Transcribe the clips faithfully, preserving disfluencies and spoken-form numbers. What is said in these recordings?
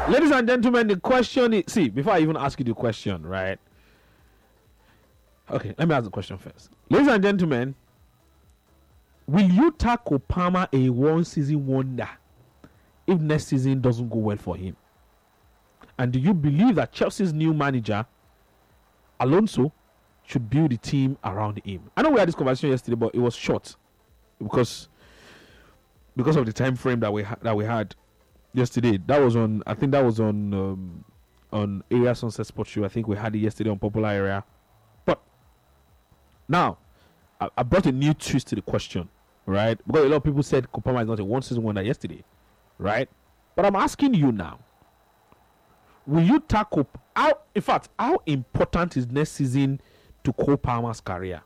Ladies and gentlemen, the question is, see, before I even ask you the question, right? Okay, let me ask the question first. Ladies and gentlemen, will you tackle Palmer a one-season wonder if next season doesn't go well for him? And do you believe that Chelsea's new manager, Alonso, should build a team around him? I know we had this conversation yesterday, but it was short because because of the time frame that we ha- that we had yesterday. That was on, I think that was on um, on Area Sunset Sports Show. I think we had it yesterday on Popular Area. But now, I, I brought a new twist to the question, right? Because a lot of people said Kopama is not a one-season wonder yesterday, right? But I'm asking you now, will you tackle, how, in fact, how important is next season to Cole Palmer's career?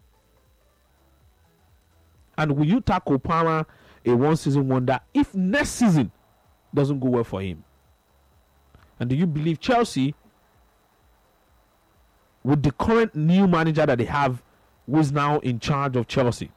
And will you tackle Palmer a one-season wonder if next season doesn't go well for him? And do you believe Chelsea, with the current new manager that they have, who is now in charge of Chelsea,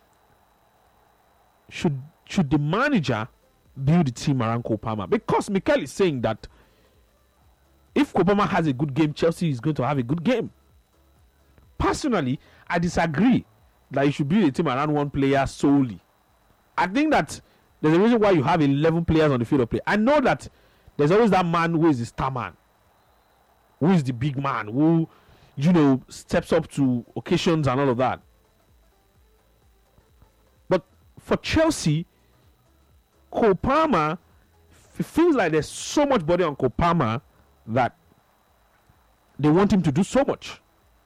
should should the manager build the team around Cole Palmer? Because Mikel is saying that if Cole Palmer has a good game, Chelsea is going to have a good game. Personally, I disagree that you should build a team around one player solely. I think that there's a reason why you have eleven players on the field of play. I know that there's always that man who is the star man, who is the big man, who, you know, steps up to occasions and all of that. But for Chelsea, Cole Palmer, it feels like there's so much body on Cole Palmer that they want him to do so much.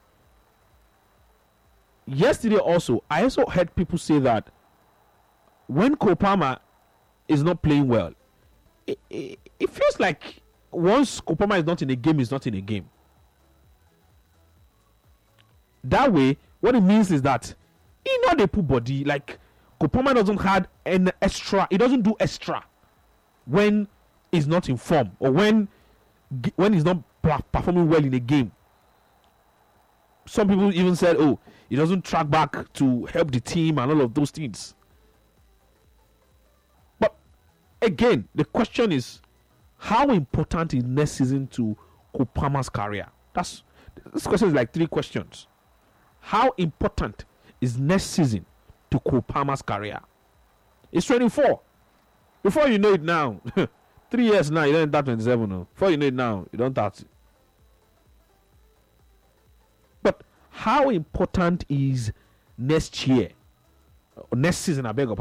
Yesterday also, I also heard people say that when Cole Palmer is not playing well, it, it, it feels like once Cole Palmer is not in a game, he's not in a game. That way, what it means is that he not a put body, like Cole Palmer doesn't have an extra, he doesn't do extra when he's not in form or when when he's not performing well in a game. Some people even said, oh, he doesn't track back to help the team and all of those things. But again, the question is, how important is next season to Cole Palmer's career? That's this question is like three questions. How important is next season to Cole Palmer's career? It's twenty-four. Before you know it now, three years now, you don't enter twenty-seven. No. Before you know it now, you don't thirty. But how important is next year, or next season, I beg your pardon?